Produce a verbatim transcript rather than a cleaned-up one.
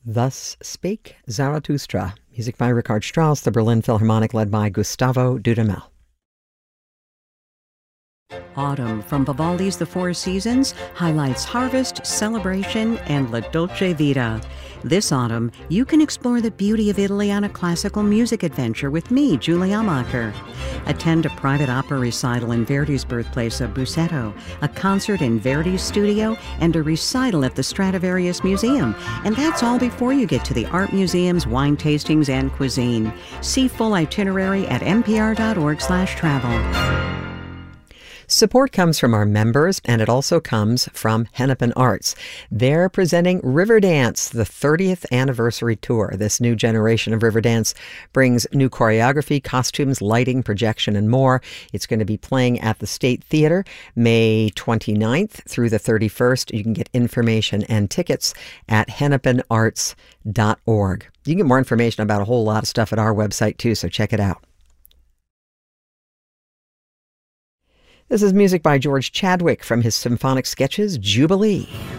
Thus Spake Zarathustra, music by Richard Strauss, the Berlin Philharmonic led by Gustavo Dudamel. Autumn from Vivaldi's The Four Seasons highlights harvest, celebration, and La Dolce Vita. This autumn, you can explore the beauty of Italy on a classical music adventure with me, Julie Amacher. Attend a private opera recital in Verdi's birthplace of Busseto, a concert in Verdi's studio, and a recital at the Stradivarius Museum. And that's all before you get to the art museums, wine tastings, and cuisine. See full itinerary at npr.org slash travel. Support comes from our members, and it also comes from Hennepin Arts. They're presenting Riverdance, the thirtieth anniversary tour. This new generation of Riverdance brings new choreography, costumes, lighting, projection, and more. It's going to be playing at the State Theater May twenty-ninth through the thirty-first. You can get information and tickets at hennepin arts dot org. You can get more information about a whole lot of stuff at our website, too, so check it out. This is music by George Chadwick from his symphonic sketches, Jubilee.